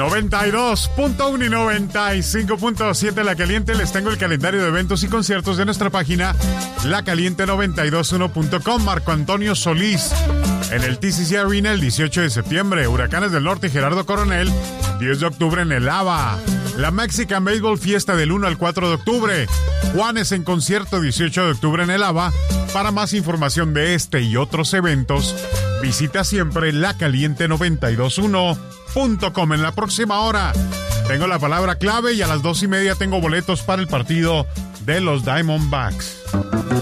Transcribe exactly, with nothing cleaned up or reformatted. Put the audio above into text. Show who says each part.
Speaker 1: noventa y dos punto uno y noventa y cinco punto siete La Caliente. Les tengo el calendario de eventos y conciertos de nuestra página la caliente noventa y dos punto uno punto com. Marco Antonio Solís en el T C C Arena el dieciocho de septiembre. Huracanes del Norte y Gerardo Coronel diez de octubre en el ABA. La Mexican Baseball Fiesta del uno al cuatro de octubre. Juanes en concierto dieciocho de octubre en el ABA. Para más información de este y otros eventos, visita siempre la caliente noventa y dos punto uno punto com. En la próxima hora tengo la palabra clave y a las dos y media tengo boletos para el partido de los Diamondbacks.